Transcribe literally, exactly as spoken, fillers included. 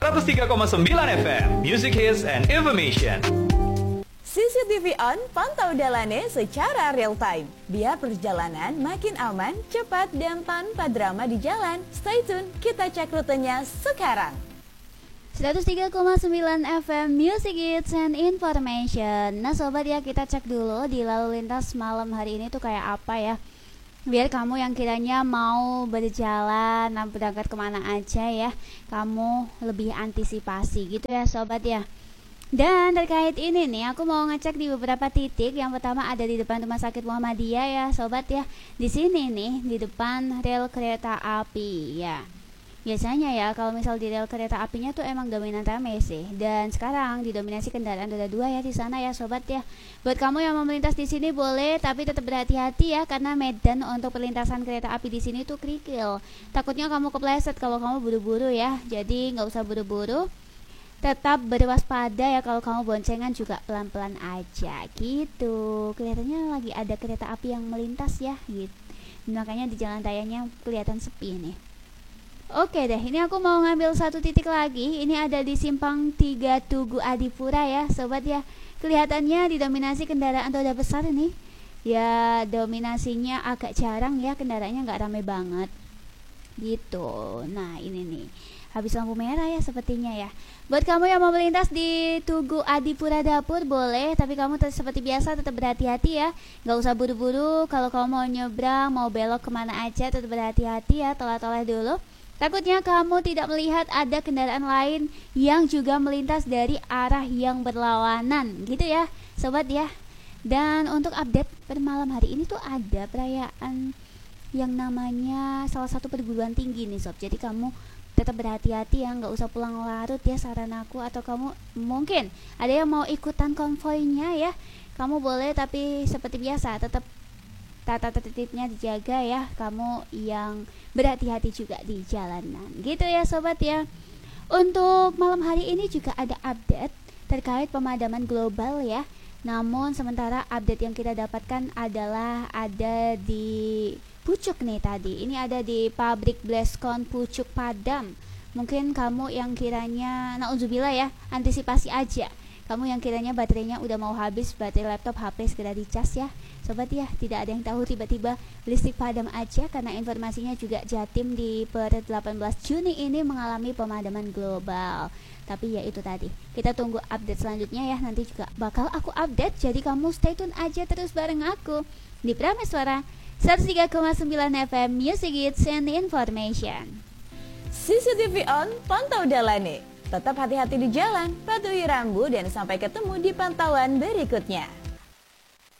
seratus tiga koma sembilan F M, Music Hits and Information. C C T V on, pantau Dalane secara real time. Biar perjalanan makin aman, cepat, dan tanpa drama di jalan. Stay tune, kita cek rutenya sekarang. seratus tiga koma sembilan F M Music Hits and Information. Nah sobat ya, kita cek dulu di lalu lintas malam hari ini tuh kayak apa ya. Biar kamu yang kiranya mau berjalan, berangkat kemana aja ya, kamu lebih antisipasi gitu ya sobat ya. Dan terkait ini nih, aku mau ngecek di beberapa titik. Yang pertama ada di depan Rumah Sakit Muhammadiyah ya sobat ya. Di sini nih, di depan rel kereta api ya. Biasanya ya kalau misal di rel kereta apinya tuh emang dominan rame sih. Dan sekarang didominasi kendaraan roda dua ya di sana ya sobat ya. Buat kamu yang mau melintas di sini boleh, tapi tetap berhati-hati ya, karena medan untuk perlintasan kereta api di sini tuh kerikil. Takutnya kamu kepleset kalau kamu buru-buru ya. Jadi nggak usah buru-buru. Tetap berwaspada ya, kalau kamu boncengan juga pelan-pelan aja gitu. Kelihatannya lagi ada kereta api yang melintas ya gitu. Makanya di jalan rayanya kelihatan sepi nih. Oke deh, ini aku mau ngambil satu titik lagi. Ini ada di simpang tiga Tugu Adipura ya sobat ya. Kelihatannya didominasi kendaraan roda besar ini. Ya dominasinya agak jarang ya, kendaraannya nggak ramai banget gitu. Nah ini nih, habis lampu merah ya sepertinya ya. Buat kamu yang mau melintas di Tugu Adipura Dapur boleh, tapi kamu tetap, seperti biasa tetap berhati-hati ya. Gak usah buru-buru. Kalau kamu mau nyebrang, mau belok kemana aja, tetap berhati-hati ya, toleh-toleh dulu. Takutnya kamu tidak melihat ada kendaraan lain yang juga melintas dari arah yang berlawanan gitu ya sobat ya. Dan untuk update per malam hari ini tuh ada perayaan yang namanya salah satu perguruan tinggi nih sob. Jadi kamu tetap berhati-hati ya, nggak usah pulang larut ya saran aku. Atau kamu mungkin ada yang mau ikutan konvoynya ya, kamu boleh, tapi seperti biasa tetap tata tertibnya dijaga ya, kamu yang berhati-hati juga di jalanan gitu ya sobat ya. Untuk malam hari ini juga ada update terkait pemadaman global ya. Namun sementara update yang kita dapatkan adalah ada di Pucuk nih tadi. Ini ada di pabrik Bleskon Pucuk Padam. Mungkin kamu yang kiranya naudzubillah ya, antisipasi aja. Kamu yang kiranya baterainya udah mau habis, baterai laptop, H P segera dicas ya sobat ya. Tidak ada yang tahu tiba-tiba listrik padam aja, karena informasinya juga Jatim di per delapan belas Juni ini mengalami pemadaman global. Tapi ya itu tadi, kita tunggu update selanjutnya ya. Nanti juga bakal aku update, jadi kamu stay tune aja terus bareng aku di Prameswara seratus tiga koma sembilan F M Music Hits and Information. C C T V on, pantau Dalane. Tetap hati-hati di jalan, patuhi rambu, dan sampai ketemu di pantauan berikutnya.